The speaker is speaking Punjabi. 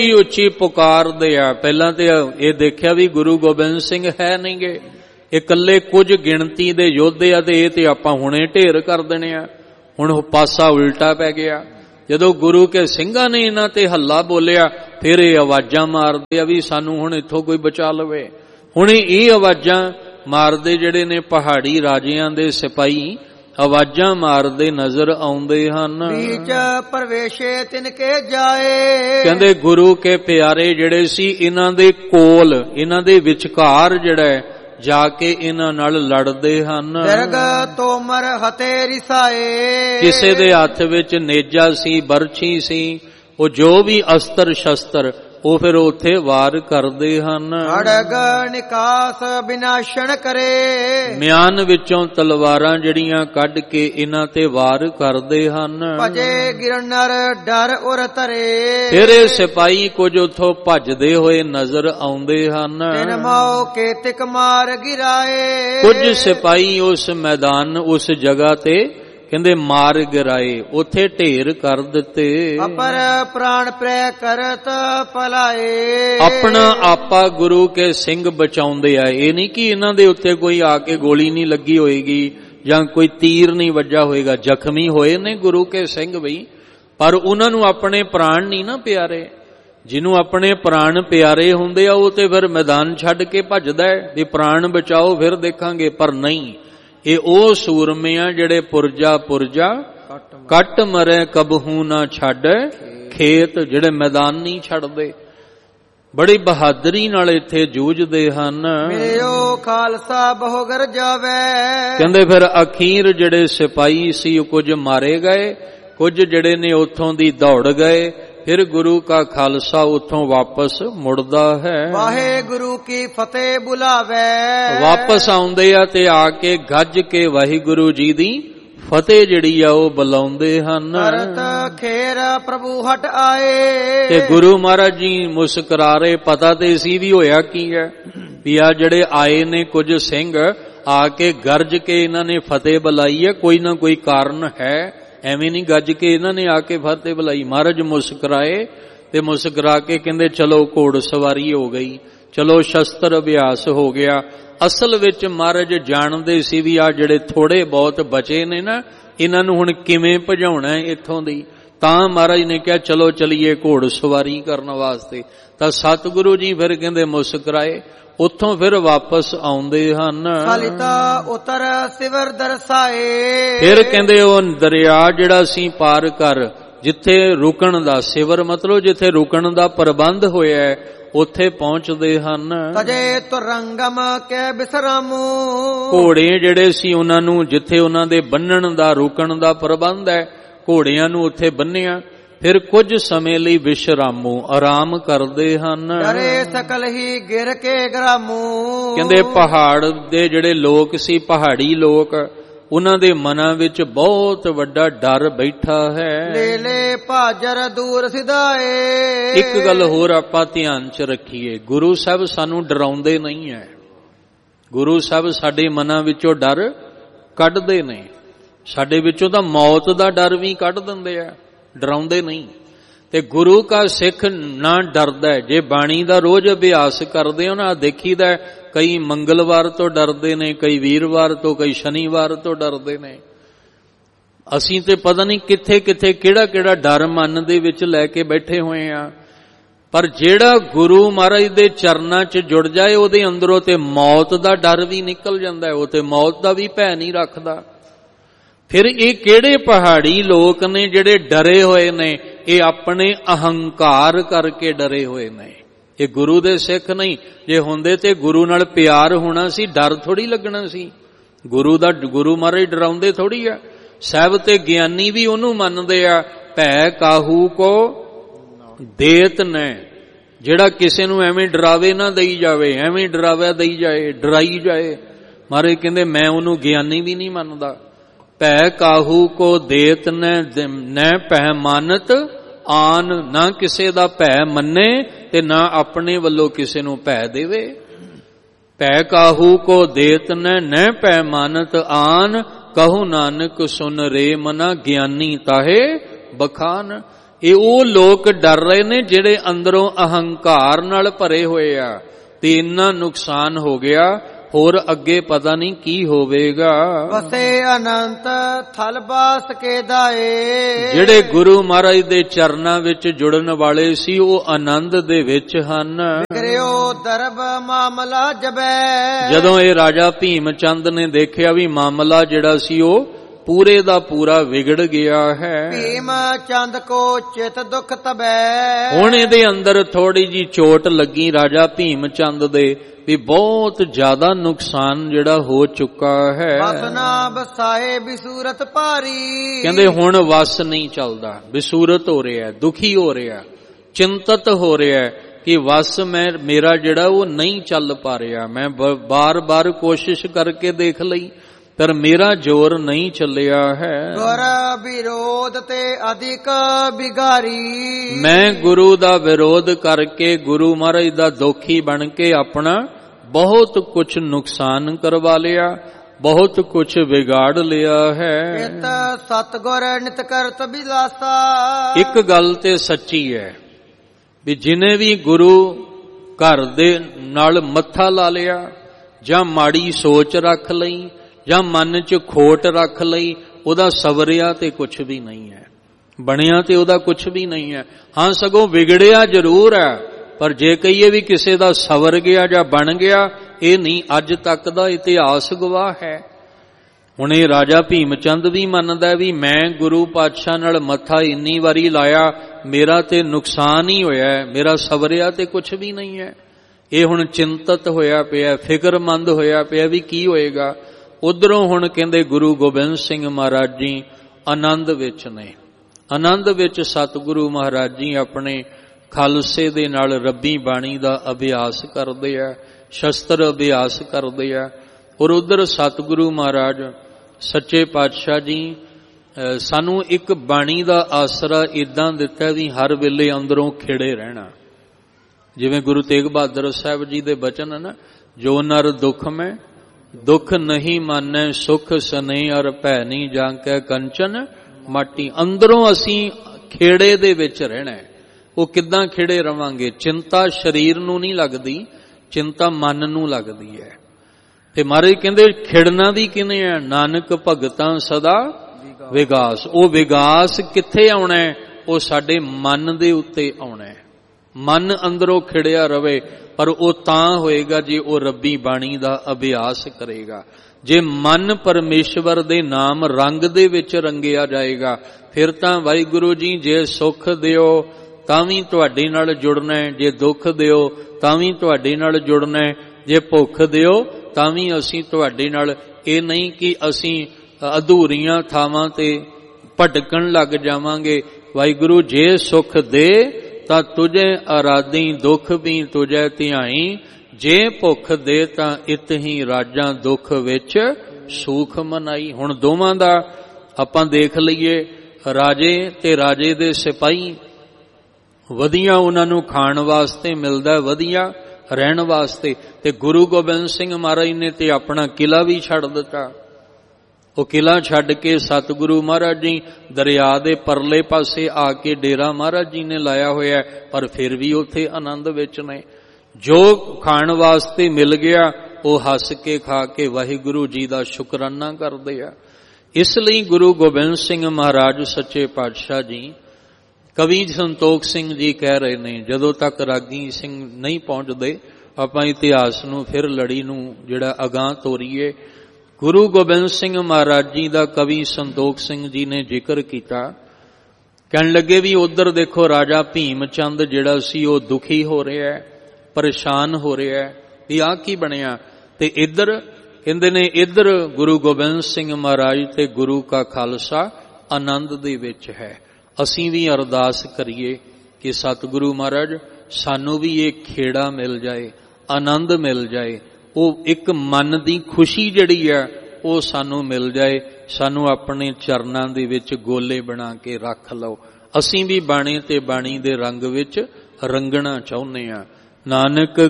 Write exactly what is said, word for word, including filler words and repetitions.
ਉੱਚੀ ਪੁਕਾਰਦੇ ਆ। ਪਹਿਲਾਂ ਤੇ ਇਹ ਦੇਖਿਆ ਵੀ ਗੁਰੂ ਗੋਬਿੰਦ ਸਿੰਘ ਹੈ ਨਹੀਂਗੇ, ਇਹ ਇਕੱਲੇ ਕੁਝ ਗਿਣਤੀ ਦੇ ਯੋਧੇ ਆ, ਤੇ ਇਹ ਤੇ ਆਪਾਂ ਹੁਣੇ ਢੇਰ ਕਰ ਦੇਣੇ ਆ। ਹੁਣ ਪਾਸਾ ਉਲਟਾ ਪੈ ਗਿਆ। ਜਦੋਂ ਗੁਰੂ ਕੇ ਸਿੰਘਾਂ ਨੇ ਇਹਨਾਂ ਤੇ ਹੱਲਾ ਬੋਲਿਆ, ਫਿਰ ਇਹ ਆਵਾਜ਼ਾਂ ਮਾਰਦੇ ਆ ਵੀ ਸਾਨੂੰ ਹੁਣ ਇੱਥੋਂ ਕੋਈ ਬਚਾ ਲਵੇ। ਹੁਣ ਇਹ ਆਵਾਜ਼ਾਂ ਮਾਰਦੇ ਜਿਹੜੇ ਨੇ ਪਹਾੜੀ ਰਾਜਿਆਂ ਦੇ ਸਿਪਾਹੀ ਆਵਾਜ਼ਾਂ ਮਾਰਦੇ ਨਜ਼ਰ ਆਉਂਦੇ ਹਨ। ਬੀਚ ਪ੍ਰਵੇਸ਼ੇ ਤਿਨਕੇ ਜਾਏ, ਕਹਿੰਦੇ ਗੁਰੂ ਕੇ ਪਿਆਰੇ ਜਿਹੜੇ ਸੀ ਇਹਨਾਂ ਦੇ ਕੋਲ, ਇਹਨਾਂ ਦੇ ਵਿਚਕਾਰ ਜਿਹੜਾ ਜਾ ਕੇ ਇਹਨਾਂ ਨਾਲ ਲੜਦੇ ਹਨ। ਬਿਰਗ ਤੋਮਰ ਹਤੇ ਰਿਸਾਏ, ਕਿਸੇ ਦੇ ਹੱਥ ਵਿੱਚ ਨੇਜਾ ਸੀ, ਬਰਛੀ ਸੀ, ਉਹ ਜੋ ਵੀ ਅਸਤਰ ਸ਼ਸਤਰ ਉਹ ਫਿਰ ਉੱਥੇ ਵਾਰ ਕਰਦੇ ਹਨ। ਅੜਗ ਨਿਕਾਸ ਵਿਨਾਸ਼ਣ ਕਰੇ, ਮਿਆਨ ਵਿੱਚੋਂ ਤਲਵਾਰਾਂ ਜਿਹੜੀਆਂ ਕੱਢ ਕੇ ਇਹਨਾਂ ਤੇ ਵਾਰ ਕਰਦੇ ਹਨ। ਭਜੇ ਗਿਰਨਰ ਡਰ ਉਰ ਧਰੇ, ਫਿਰ ਇਹ ਸਿਪਾਹੀ ਕੁਝ ਉੱਥੋਂ ਭੱਜਦੇ ਹੋਏ ਨਜ਼ਰ ਆਉਂਦੇ ਹਨ। ਤਿਨ ਮੌਕੇ ਤਿਕ ਮਾਰ ਗਿਰਾਏ, ਕੁਝ ਸਿਪਾਹੀ ਉਸ ਮੈਦਾਨ, ਉਸ ਜਗ੍ਹਾ ਤੇ ਕਹਿੰਦੇ ਮਾਰ ਗਿਰਾਏ, ਉੱਥੇ ਢੇਰ ਕਰ ਦਿੱਤੇ। ਅਪਰ ਪ੍ਰਾਣ ਪ੍ਰੈ ਕਰਤ ਪਲਾਏ, ਆਪਣਾ ਆਪਾ ਗੁਰੂ ਕੇ ਸਿੰਘ ਬਚਾਉਂਦੇ ਆ। ਇਹ ਨਹੀਂ ਕਿ ਇਹਨਾਂ ਦੇ ਉੱਤੇ ਕੋਈ ਆ ਕੇ ਗੋਲੀ ਨਹੀਂ ਲੱਗੀ ਹੋਏਗੀ ਜਾਂ ਕੋਈ ਤੀਰ ਨਹੀਂ ਵੱਜਾ ਹੋਏਗਾ। ਜ਼ਖਮੀ ਹੋਏ ਨੇ ਗੁਰੂ ਕੇ ਸਿੰਘ ਵੀ, ਪਰ ਉਹਨਾਂ ਨੂੰ ਆਪਣੇ ਪ੍ਰਾਣ ਨਹੀਂ ਨਾ ਪਿਆਰੇ। ਜਿਹਨੂੰ ਆਪਣੇ ਪ੍ਰਾਣ ਪਿਆਰੇ ਹੁੰਦੇ ਆ ਉਹ ਤੇ ਫਿਰ ਮੈਦਾਨ ਛੱਡ ਕੇ ਭੱਜਦਾ ਹੈ ਵੀ ਪ੍ਰਾਣ ਬਚਾਓ ਫਿਰ ਦੇਖਾਂਗੇ, ਪਰ ਨਹੀਂ। ਇਹ ਉਹ ਸੂਰਮੇ ਆ ਜਿਹੜੇ ਪੁਰਜਾ ਪੁਰਜਾ ਕੱਟ ਮਰੇ ਕਬਹੂ ਨਾ ਛੱਡ ਖੇਤ, ਜਿਹੜੇ ਮੈਦਾਨ ਨਹੀਂ ਛੱਡਦੇ। ਬੜੀ ਬਹਾਦਰੀ ਨਾਲ ਇੱਥੇ ਜੂਝਦੇ ਹਨ। ਮਿਲਿਓ ਖਾਲਸਾ ਬਹੁ ਗਰ ਜਾਵੇ, ਕਹਿੰਦੇ ਫਿਰ ਅਖੀਰ ਜਿਹੜੇ ਸਿਪਾਹੀ ਸੀ ਉਹ ਕੁਝ ਮਾਰੇ ਗਏ, ਕੁਝ ਜਿਹੜੇ ਨੇ ਉੱਥੋਂ ਦੀ ਦੌੜ ਗਏ। ਫਿਰ ਗੁਰੂ ਕਾ ਖਾਲਸਾ ਉੱਥੋਂ ਵਾਪਸ ਮੁੜਦਾ ਹੈ। ਵਾਹਿਗੁਰੂ ਕੀ ਫਤਿਹ ਬੁਲਾਵੇ, ਵਾਪਸ ਆਉਂਦੇ ਆ ਤੇ ਆ ਕੇ ਗੱਜ ਕੇ ਵਾਹਿਗੁਰੂ ਜੀ ਦੀ ਫਤਿਹ ਜਿਹੜੀ ਆ ਉਹ ਬੁਲਾਉਂਦੇ ਹਨ। ਕਰਤ ਖੇਰ ਪ੍ਰਭੂ ਹਟ ਆਏ, ਤੇ ਗੁਰੂ ਮਹਾਰਾਜ ਜੀ ਮੁਸਕਰਾ ਰਹੇ। ਪਤਾ ਤੇ ਸੀ ਵੀ ਹੋਇਆ ਕੀ ਹੈ, ਵੀ ਆ ਜਿਹੜੇ ਆਏ ਨੇ ਕੁਝ ਸਿੰਘ ਆ ਕੇ ਗਰਜ ਕੇ ਇਹਨਾਂ ਨੇ ਫਤਿਹ ਬੁਲਾਈ ਹੈ, ਕੋਈ ਨਾ ਕੋਈ ਕਾਰਨ ਹੈ। ਐਵੇਂ ਨਹੀਂ ਗੱਜ ਕੇ ਇਹਨਾਂ ਨੇ ਆ ਕੇ ਫਤਿਹ ਬੁਲਾਈ। ਮਹਾਰਾਜ ਮੁਸਕਰਾਏ ਤੇ ਮੁਸਕਰਾ ਕੇ ਕਹਿੰਦੇ ਚਲੋ ਘੋੜ ਸਵਾਰੀ ਹੋ ਗਈ, ਚਲੋ ਸ਼ਸਤਰ ਅਭਿਆਸ ਹੋ ਗਿਆ। ਅਸਲ ਵਿੱਚ ਮਹਾਰਾਜ ਜਾਣਦੇ ਸੀ ਵੀ ਆ ਜਿਹੜੇ ਥੋੜੇ ਬਹੁਤ ਬਚੇ ਨੇ ਨਾ, ਇਹਨਾਂ ਨੂੰ ਹੁਣ ਕਿਵੇਂ ਭਜਾਉਣਾ ਇੱਥੋਂ ਦੀ। ਤਾਂ ਮਹਾਰਾਜ ਨੇ ਕਿਹਾ ਚਲੋ ਚਲੀਏ ਘੋੜ ਸਵਾਰੀ ਕਰਨ ਵਾਸਤੇ। ਤਾਂ ਸਤਿਗੁਰੂ ਜੀ ਫਿਰ ਕਹਿੰਦੇ ਮੁਸਕਰਾਏ। ਉੱਥੋਂ ਫਿਰ ਵਾਪਸ ਆਉਂਦੇ ਹਨ। ਖਾਲਿਤਾ ਉਤਰ ਸਿਵਰ ਦਰਸਾਏ, ਫਿਰ ਕਹਿੰਦੇ ਉਹ ਦਰਿਆ ਜਿਹੜਾ ਸੀ ਪਾਰ ਕਰ, ਜਿੱਥੇ ਰੁਕਣ ਦਾ, ਸਿਵਰ ਮਤਲਬ ਜਿੱਥੇ ਰੁਕਣ ਦਾ ਪ੍ਰਬੰਧ ਹੋਇਆ, ਉੱਥੇ ਪਹੁੰਚਦੇ ਹਨ। ਤਜੇ ਤੁਰੰਗਮ ਕੇ ਬਿਸਰਾਮੂ, ਘੋੜੇ ਜਿਹੜੇ ਸੀ ਉਹਨਾਂ ਨੂੰ ਜਿੱਥੇ ਉਹਨਾਂ ਦੇ ਬੰਨਣ ਦਾ, ਰੁਕਣ ਦਾ ਪ੍ਰਬੰਧ ਹੈ, ਘੋੜਿਆਂ ਨੂੰ ਉੱਥੇ ਬੰਨਿਆ। ਫਿਰ ਕੁਝ ਸਮੇਂ ਲਈ ਵਿਸ਼ਰਾਮੂ, ਆਰਾਮ ਕਰਦੇ ਹਨ। ਡਰੇ ਸਕਲ ਹੀ ਗਿਰ ਕੇ ਗਰਾਮੂ, ਕਹਿੰਦੇ ਪਹਾੜ ਦੇ ਜਿਹੜੇ ਲੋਕ ਸੀ, ਪਹਾੜੀ ਲੋਕ, ਉਹਨਾਂ ਦੇ ਮਨਾਂ ਵਿੱਚ ਬਹੁਤ ਵੱਡਾ ਡਰ ਬੈਠਾ ਹੈ। ਲੈ ਲੈ ਭਾਜਰ ਦੂਰ ਸਿਧਾਏ, ਇੱਕ ਗੱਲ ਹੋਰ ਆਪਾਂ ਧਿਆਨ 'ਚ ਰੱਖੀਏ, ਗੁਰੂ ਸਾਹਿਬ ਸਾਨੂੰ ਡਰਾਉਂਦੇ ਨਹੀਂ ਹੈ। ਗੁਰੂ ਸਾਹਿਬ ਸਾਡੇ ਮਨਾਂ ਵਿੱਚੋਂ ਡਰ ਕੱਢਦੇ ਨੇ। ਸਾਡੇ ਵਿੱਚੋਂ ਤਾਂ ਮੌਤ ਦਾ ਡਰ ਵੀ ਕੱਢ ਦਿੰਦੇ ਆ, ਡਰਾਉਂਦੇ ਨਹੀਂ। ਤੇ ਗੁਰੂ ਕਾ ਸਿੱਖ ਨਾ ਡਰਦਾ। ਜੇ ਬਾਣੀ ਦਾ ਰੋਜ਼ ਅਭਿਆਸ ਕਰਦੇ ਹੋ ਨਾ, ਦੇਖੀਦਾ ਕਈ ਮੰਗਲਵਾਰ ਤੋਂ ਡਰਦੇ ਨੇ, ਕਈ ਵੀਰਵਾਰ ਤੋਂ, ਕਈ ਸ਼ਨੀਵਾਰ ਤੋਂ ਡਰਦੇ ਨੇ। ਅਸੀਂ ਤੇ ਪਤਾ ਨਹੀਂ ਕਿੱਥੇ ਕਿੱਥੇ ਕਿਹੜਾ ਕਿਹੜਾ ਡਰ ਮਨ ਦੇ ਵਿੱਚ ਲੈ ਕੇ ਬੈਠੇ ਹੋਏ ਆ। ਪਰ ਜਿਹੜਾ ਗੁਰੂ ਮਹਾਰਾਜ ਦੇ ਚਰਨਾਂ 'ਚ ਜੁੜ ਜਾਏ, ਉਹਦੇ ਅੰਦਰੋਂ ਤੇ ਮੌਤ ਦਾ ਡਰ ਵੀ ਨਿਕਲ ਜਾਂਦਾ, ਉਹ ਤੇ ਮੌਤ ਦਾ ਵੀ ਭੈ ਨਹੀਂ ਰੱਖਦਾ। ਫਿਰ ਇਹ ਕਿਹੜੇ ਪਹਾੜੀ ਲੋਕ ਨੇ ਜਿਹੜੇ ਡਰੇ ਹੋਏ ਨੇ? ਇਹ ਆਪਣੇ ਅਹੰਕਾਰ ਕਰਕੇ ਡਰੇ ਹੋਏ ਨੇ। ਇਹ ਗੁਰੂ ਦੇ ਸਿੱਖ ਨਹੀਂ। ਜੇ ਹੁੰਦੇ ਤੇ ਗੁਰੂ ਨਾਲ ਪਿਆਰ ਹੋਣਾ ਸੀ, ਡਰ ਥੋੜੀ ਲੱਗਣਾ ਸੀ। ਗੁਰੂ ਦਾ ਗੁਰੂ ਮਹਾਰਾਜ ਡਰਾਉਂਦੇ ਥੋੜੀ ਆ। ਸਾਹਿਬ ਤੇ ਗਿਆਨੀ ਵੀ ਉਹਨੂੰ ਮੰਨਦੇ ਆ। ਭੈ ਕਾਹੂ ਕੋ ਦੇਤ ਨੇ, ਜਿਹੜਾ ਕਿਸੇ ਨੂੰ ਐਵੇਂ ਡਰਾਵੇ ਨਾ ਦਈ ਜਾਵੇ, ਐਵੇਂ ਡਰਾਵਾ ਦਈ ਜਾਏ, ਡਰਾਈ ਜਾਏ। ਮਹਾਰਾਜ ਕਹਿੰਦੇ ਮੈਂ ਉਹਨੂੰ ਗਿਆਨੀ ਵੀ ਨਹੀਂ ਮੰਨਦਾ। ਭੈ ਕਾਹੂ ਕੋ ਦੇਤ ਨੈ ਭੈ ਮਾਨਤ ਆਨ, ਨਾ ਕਿਸੇ ਦਾ ਭੈ ਮੰਨੇ ਤੇ ਨਾ ਆਪਣੇ ਵੱਲੋਂ ਕਿਸੇ ਨੂੰ ਭੈ ਦੇਵੇ। ਭੈ ਕਾਹੂ ਕੋ ਦੇਤ ਨੈ ਨੈ ਭੈ ਮਾਨਤ ਆਨ, ਕਹੂ ਨਾਨਕ ਸੁਨ ਰੇ ਮਨਾ ਗਿਆਨੀ ਤਾਹੇ ਬਖਾਨ। ਇਹ ਉਹ ਲੋਕ ਡਰ ਰਹੇ ਨੇ ਜਿਹੜੇ ਅੰਦਰੋਂ ਅਹੰਕਾਰ ਨਾਲ ਭਰੇ ਹੋਏ ਆ, ਤੇ ਇੰਨਾ ਨੁਕਸਾਨ ਹੋ ਗਿਆ, ਹੋਰ ਅੱਗੇ ਪਤਾ ਨਹੀਂ ਕੀ ਹੋਵੇਗਾ। ਵਸੇ ਅਨੰਤ ਥਲ ਬਾਸ ਕੇ ਦਾਏ, ਜਿਹੜੇ ਗੁਰੂ ਮਹਾਰਾਜ ਦੇ ਚਰਨਾਂ ਵਿੱਚ ਜੁੜਨ ਵਾਲੇ ਸੀ ਉਹ ਆਨੰਦ ਦੇ ਵਿੱਚ ਹਨ। ਕਰਿਓ ਦਰਬ ਮਾਮਲਾ ਜਬੈ, ਜਦੋਂ ਇਹ ਰਾਜਾ ਭੀਮ ਚੰਦ ਨੇ ਦੇਖਿਆ ਵੀ ਮਾਮਲਾ ਜਿਹੜਾ ਸੀ ਉਹ ਪੂਰੇ ਦਾ ਪੂਰਾ ਵਿਗੜ ਗਿਆ ਹੈ, ਭੀਮ ਚੰਦ ਕੋ ਚਿਤ ਦੁਖ ਤਬੈ, ਹੁਣ ਇਹਦੇ ਅੰਦਰ ਥੋੜੀ ਜੀ ਚੋਟ ਲੱਗੀ ਰਾਜਾ ਭੀਮ ਚੰਦ ਦੇ ਵੀ ਬਹੁਤ ਜ਼ਿਆਦਾ ਨੁਕਸਾਨ ਜਿਹੜਾ ਹੋ ਚੁੱਕਾ ਹੈ। ਵਸਨਾ ਬਸਾਏ ਬਿਸੂਰਤ ਭਾਰੀ, ਕਹਿੰਦੇ ਹੁਣ ਵਸ ਨਹੀਂ ਚੱਲਦਾ, ਬਿਸੂਰਤ ਹੋ ਰਿਹਾ, ਦੁਖੀ ਹੋ ਰਿਹਾ, ਚਿੰਤਤ ਹੋ ਰਿਹਾ ਕਿ ਵਸ ਮੈਂ ਮੇਰਾ ਜਿਹੜਾ ਉਹ ਨਹੀਂ ਚੱਲ ਪਾ ਰਿਹਾ। ਮੈਂ ਬਾਰ-ਬਾਰ ਕੋਸ਼ਿਸ਼ ਕਰਕੇ ਦੇਖ ਲਈ ਪਰ ਮੇਰਾ ਜ਼ੋਰ ਨਹੀਂ ਚੱਲਿਆ ਹੈ। ਗੁਰ ਵਿਰੋਧ ਤੇ ਅਧਿਕ ਬਿਗਾਰੀ, ਮੈਂ ਗੁਰੂ ਦਾ ਵਿਰੋਧ ਕਰਕੇ ਗੁਰੂ ਮਹਾਰਾਜ ਦਾ ਦੋਖੀ ਬਣ ਕੇ ਆਪਣਾ ਬਹੁਤ ਕੁਝ ਨੁਕਸਾਨ ਕਰਵਾ ਲਿਆ, ਬਹੁਤ ਕੁਝ ਵਿਗਾੜ ਲਿਆ ਹੈ। ਇਤ ਸਤਿਗੁਰ ਨਿਤ ਕਰਤ ਬਿਲਾਸਾ, ਇੱਕ ਗੱਲ ਤੇ ਸੱਚੀ ਹੈ ਵੀ ਜਿਹਨੇ ਵੀ ਗੁਰੂ ਘਰ ਦੇ ਨਾਲ ਮੱਥਾ ਲਾ ਲਿਆ ਜਾਂ ਮਾੜੀ ਸੋਚ ਰੱਖ ਲਈ ਜਾਂ ਮਨ 'ਚ ਖੋਟ ਰੱਖ ਲਈ, ਉਹਦਾ ਸਵਰਿਆ ਤੇ ਕੁਝ ਵੀ ਨਹੀਂ ਹੈ, ਬਣਿਆ ਤੇ ਉਹਦਾ ਕੁਝ ਵੀ ਨਹੀਂ ਹੈ। ਹਾਂ ਸਗੋਂ ਵਿਗੜਿਆ ਜ਼ਰੂਰ ਹੈ, ਪਰ ਜੇ ਕਹੀਏ ਵੀ ਕਿਸੇ ਦਾ ਸਵਰ ਗਿਆ ਜਾਂ ਬਣ ਗਿਆ, ਇਹ ਨਹੀਂ, ਅੱਜ ਤੱਕ ਦਾ ਇਤਿਹਾਸ ਗਵਾਹ ਹੈ। ਹੁਣ ਇਹ ਰਾਜਾ ਭੀਮ ਚੰਦ ਵੀ ਮੰਨਦਾ ਵੀ ਮੈਂ ਗੁਰੂ ਪਾਤਸ਼ਾਹ ਨਾਲ ਮੱਥਾ ਇੰਨੀ ਵਾਰੀ ਲਾਇਆ, ਮੇਰਾ ਤੇ ਨੁਕਸਾਨ ਹੀ ਹੋਇਆ, ਮੇਰਾ ਸਵਰਿਆ ਤੇ ਕੁਝ ਵੀ ਨਹੀਂ ਹੈ। ਇਹ ਹੁਣ ਚਿੰਤਤ ਹੋਇਆ ਪਿਆ, ਫਿਕਰਮੰਦ ਹੋਇਆ ਪਿਆ ਵੀ ਕੀ ਹੋਏਗਾ। ਉਧਰੋਂ ਹੁਣ ਕਹਿੰਦੇ ਗੁਰੂ ਗੋਬਿੰਦ ਸਿੰਘ ਮਹਾਰਾਜ ਜੀ ਆਨੰਦ ਵਿੱਚ ਨੇ, ਆਨੰਦ ਵਿੱਚ ਸਤਿਗੁਰੂ ਮਹਾਰਾਜ ਜੀ ਆਪਣੇ ਖਾਲਸੇ ਦੇ ਨਾਲ ਰੱਬੀ ਬਾਣੀ ਦਾ ਅਭਿਆਸ ਕਰਦੇ ਆ, ਸ਼ਸਤਰ ਅਭਿਆਸ ਕਰਦੇ ਆ। ਔਰ ਉਧਰ ਸਤਿਗੁਰੂ ਮਹਾਰਾਜ ਸੱਚੇ ਪਾਤਸ਼ਾਹ ਜੀ ਸਾਨੂੰ ਇੱਕ ਬਾਣੀ ਦਾ ਆਸਰਾ ਇਦਾਂ ਦਿੱਤਾ ਵੀ ਹਰ ਵੇਲੇ ਅੰਦਰੋਂ ਖਿੜੇ ਰਹਿਣਾ। ਜਿਵੇਂ ਗੁਰੂ ਤੇਗ ਬਹਾਦਰ ਸਾਹਿਬ ਜੀ ਦੇ ਬਚਨ ਹਨ, ਜੋ ਨਰ ਦੁੱਖ ਮੈਂ ਦੁੱਖ ਨਹੀਂ ਮਾਨੈ, ਸੁਖ ਸਨੇ ਅਰ ਭੈ ਨਹੀਂ ਜਾਂਕੈ ਕੰਚਨ ਮਾਟੀ। ਅੰਦਰੋਂ ਅਸੀਂ ਖੇੜੇ ਦੇ ਵਿੱਚ ਰਹਿਣਾ। ਉਹ ਕਿੱਦਾਂ ਖਿੜੇ ਰਵਾਂਗੇ? ਚਿੰਤਾ ਸਰੀਰ ਨੂੰ ਨਹੀਂ ਲੱਗਦੀ, ਚਿੰਤਾ ਮਨ ਨੂੰ ਲੱਗਦੀ ਹੈ। ਤੇ ਮਹਾਰਾਜ ਕਹਿੰਦੇ ਖਿੜਨਾ ਵੀ ਕਿਨੇ ਹੈ? ਨਾਨਕ ਭਗਤਾਂ ਸਦਾ ਵਿਗਾਸ। ਉਹ ਵਿਗਾਸ ਕਿੱਥੇ ਆਉਣਾ ਹੈ? ਉਹ ਸਾਡੇ ਮਨ ਦੇ ਉੱਤੇ ਆਉਣਾ ਹੈ। ਮਨ ਅੰਦਰੋਂ ਖਿੜਿਆ ਰਵੇ, ਪਰ ਉਹ ਤਾਂ ਹੋਏਗਾ ਜੇ ਉਹ ਰੱਬੀ ਬਾਣੀ ਦਾ ਅਭਿਆਸ ਕਰੇਗਾ। ਜੇ ਮਨ ਪਰਮੇਸ਼ਵਰ ਦੇ ਨਾਮ ਰੰਗ ਦੇ ਵਿੱਚ ਰੰਗਿਆ ਜਾਏਗਾ, ਫਿਰ ਤਾਂ ਵਾਹਿਗੁਰੂ ਜੀ ਜੇ ਸੁੱਖ ਦਿਓ ਤਾਂ ਵੀ ਤੁਹਾਡੇ ਨਾਲ ਜੁੜਨਾ ਹੈ, ਜੇ ਦੁੱਖ ਦਿਓ ਤਾਂ ਵੀ ਤੁਹਾਡੇ ਨਾਲ ਜੁੜਨਾ ਹੈ, ਜੇ ਭੁੱਖ ਦਿਓ ਤਾਂ ਵੀ ਅਸੀਂ ਤੁਹਾਡੇ ਨਾਲ। ਇਹ ਨਹੀਂ ਕਿ ਅਸੀਂ ਅਧੂਰੀਆਂ ਥਾਵਾਂ ਤੇ ਭਟਕਣ ਲੱਗ ਜਾਵਾਂਗੇ। ਵਾਹਿਗੁਰੂ ਜੇ ਸੁੱਖ ਦੇ ਤਾਂ ਤੁਝੇ ਅਰਾਧੀ, ਦੁੱਖ ਵੀ ਤੁਝੇ ਧਿਆਈ, ਜੇ ਭੁੱਖ ਦੇ ਤਾਂ ਇਤ ਹੀ ਰਾਜਾਂ, ਦੁੱਖ ਵਿੱਚ ਸੁਖ ਮਨਾਈ। ਹੁਣ ਦੋਵਾਂ ਦਾ ਆਪਾਂ ਦੇਖ ਲਈਏ, ਰਾਜੇ ਤੇ ਰਾਜੇ ਦੇ ਸਿਪਾਹੀ, ਵਧੀਆ ਉਹਨਾਂ ਨੂੰ ਖਾਣ ਵਾਸਤੇ ਮਿਲਦਾ, ਵਧੀਆ ਰਹਿਣ ਵਾਸਤੇ। ਤੇ ਗੁਰੂ ਗੋਬਿੰਦ ਸਿੰਘ ਮਹਾਰਾਜ ਨੇ ਤੇ ਆਪਣਾ ਕਿਲਾ ਵੀ ਛੱਡ ਦਿੱਤਾ। ਉਹ ਕਿਲਾ ਛੱਡ ਕੇ ਸਤਿਗੁਰੂ ਮਹਾਰਾਜ ਜੀ ਦਰਿਆ ਦੇ ਪਰਲੇ ਪਾਸੇ ਆ ਕੇ ਡੇਰਾ ਮਹਾਰਾਜ ਜੀ ਨੇ ਲਾਇਆ ਹੋਇਆ, ਪਰ ਫਿਰ ਵੀ ਉੱਥੇ ਆਨੰਦ ਵਿੱਚ ਨੇ। ਜੋ ਖਾਣ ਵਾਸਤੇ ਮਿਲ ਗਿਆ ਉਹ ਹੱਸ ਕੇ ਖਾ ਕੇ ਵਾਹਿਗੁਰੂ ਜੀ ਦਾ ਸ਼ੁਕਰਾਨਾ ਕਰਦੇ ਆ। ਇਸ ਲਈ ਗੁਰੂ ਗੋਬਿੰਦ ਸਿੰਘ ਮਹਾਰਾਜ ਸੱਚੇ ਪਾਤਸ਼ਾਹ ਜੀ, ਕਵੀ ਸੰਤੋਖ ਸਿੰਘ ਜੀ ਕਹਿ ਰਹੇ ਨੇ, ਜਦੋਂ ਤੱਕ ਰਾਗੀ ਸਿੰਘ ਨਹੀਂ ਪਹੁੰਚਦੇ ਆਪਾਂ ਇਤਿਹਾਸ ਨੂੰ ਫਿਰ ਲੜੀ ਨੂੰ ਜਿਹੜਾ ਅਗਾਂਹ ਤੋਰੀਏ। ਗੁਰੂ ਗੋਬਿੰਦ ਸਿੰਘ ਮਹਾਰਾਜ ਜੀ ਦਾ ਕਵੀ ਸੰਤੋਖ ਸਿੰਘ ਜੀ ਨੇ ਜ਼ਿਕਰ ਕੀਤਾ, ਕਹਿਣ ਲੱਗੇ ਵੀ ਉਧਰ ਦੇਖੋ ਰਾਜਾ ਭੀਮ ਚੰਦ ਜਿਹੜਾ ਸੀ ਉਹ ਦੁਖੀ ਹੋ ਰਿਹਾ ਹੈ, ਪਰੇਸ਼ਾਨ ਹੋ ਰਿਹਾ ਹੈ ਵੀ ਆਹ ਕੀ ਬਣਿਆ। ਤੇ ਇੱਧਰ ਕਹਿੰਦੇ ਨੇ ਇੱਧਰ ਗੁਰੂ ਗੋਬਿੰਦ ਸਿੰਘ ਮਹਾਰਾਜ ਤੇ ਗੁਰੂ ਕਾ ਖਾਲਸਾ ਆਨੰਦ ਦੇ ਵਿੱਚ ਹੈ। ਅਸੀਂ ਵੀ ਅਰਦਾਸ ਕਰੀਏ ਕਿ ਸਤਿਗੁਰੂ ਮਹਾਰਾਜ ਸਾਨੂੰ ਵੀ ਇਹ ਖੇੜਾ ਮਿਲ ਜਾਏ, ਆਨੰਦ ਮਿਲ ਜਾਏ, ਉਹ ਇੱਕ ਮਨ ਦੀ ਖੁਸ਼ੀ ਜਿਹੜੀ ਹੈ ਉਹ ਸਾਨੂੰ ਮਿਲ ਜਾਏ। ਸਾਨੂੰ ਆਪਣੇ ਚਰਨਾਂ ਦੇ ਵਿੱਚ ਗੋਲੇ ਬਣਾ ਕੇ ਰੱਖ ਲਓ। ਅਸੀਂ ਵੀ ਬਾਣੀ ਤੇ ਬਾਣੀ ਦੇ ਰੰਗ ਵਿੱਚ ਰੰਗਣਾ ਚਾਹੁੰਦੇ ਹਾਂ। ਨਾਨਕ